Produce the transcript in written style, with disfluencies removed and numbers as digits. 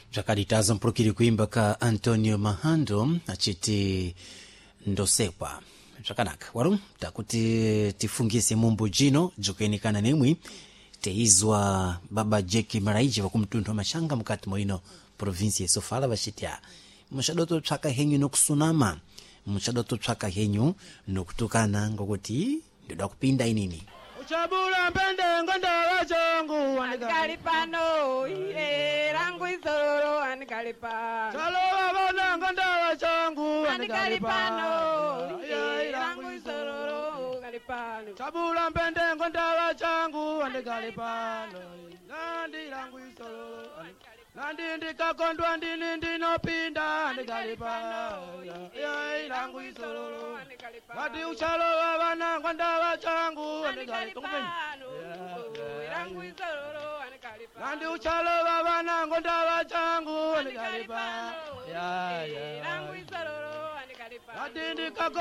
Zvakalitaza mpurukiri kuimba ka Antonio Mahando achiti ndosekwa. Zvakanaka waru takuti tifungise mumbu jino jokenikana nemwi teizwa baba Jackie Maraiji vakumtundu mashanga mukati moino provinsi ya Sofala vashitya mushadoto tsvaka henyu nokusunama, mushadoto tsvaka henyu nokutukana ngokuti ndoda kupinda inini Chabula mpende ngonda wachangu Anikali pano, rangu isoro, anikali pano. Chalo wabona ngonda wachangu Anikali pano, rangu isoro, anikali pano. Chabula mpende ngonda wachangu anikali pano. Nandi rangu isoro, nandi ndikakondwa ndini ndinopinda anikali pano. Rangu isoro, wati uchalo wabona ngonda wachangu anikali pano. Rangu isoro, anikali pano. Nandi uchalo wabona ngonda wachangu anikali pano. Rangu isoro, anikali pano. Nandi ndikakondwa